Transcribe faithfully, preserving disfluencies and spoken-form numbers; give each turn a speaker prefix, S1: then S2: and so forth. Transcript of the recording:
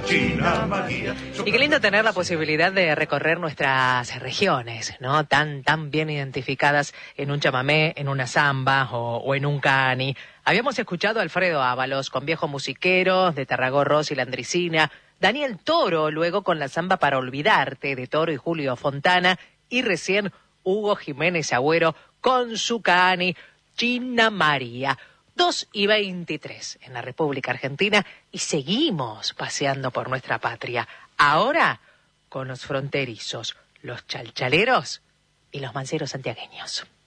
S1: China María.
S2: Y qué lindo tener la posibilidad de recorrer nuestras regiones, ¿no? Tan, tan bien identificadas en un chamamé, en una samba o, o en un cani. Habíamos escuchado a Alfredo Ábalos con Viejo Musiquero, de Tarragó Ross y Landricina, Daniel Toro, luego con la samba Para Olvidarte, de Toro y Julio Fontana, y recién Hugo Jiménez Agüero con su cani, China María. dos y veintitrés en la República Argentina y seguimos paseando por nuestra patria. Ahora con los fronterizos, los chalchaleros y los manceros santiagueños.